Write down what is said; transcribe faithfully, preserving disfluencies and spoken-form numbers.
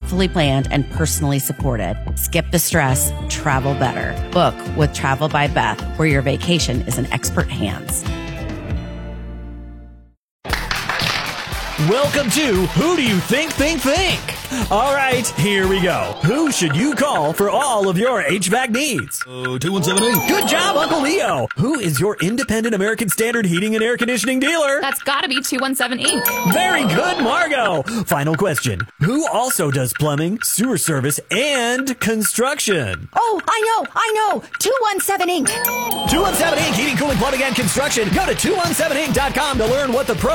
thoughtfully planned and personally supported. Skip the stress, travel better. Book with Travel by Beth, where your vacation is in expert hands. Welcome to Who Do You Think Think Think? All right, here we go. Who should you call for all of your H V A C needs? Oh, two one seven eight. Good job, Uncle Leo. Who is your independent American Standard heating and air conditioning dealer? That's gotta be two one seven Incorporated. Very good, Margot. Final question. Who also does plumbing, sewer service, and construction? Oh, I know, I know. two one seven Incorporated. two one seven Incorporated. Heating, cooling, plumbing, and construction. Go to two one seven inc dot com to learn what the pro